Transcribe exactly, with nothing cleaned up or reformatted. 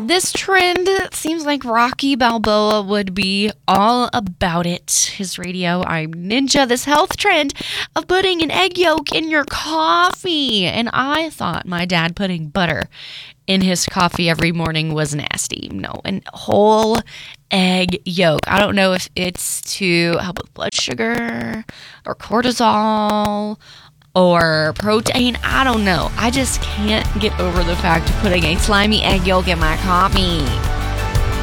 this trend seems like Rocky Balboa would be all about it. His radio, I'm Ninja, this health trend of putting an egg yolk in your coffee. And I thought my dad putting butter in his coffee every morning was nasty. No, and whole egg yolk. I don't know if it's to help with blood sugar or cortisol or protein. I don't know. I just can't get over the fact of putting a slimy egg yolk in my coffee.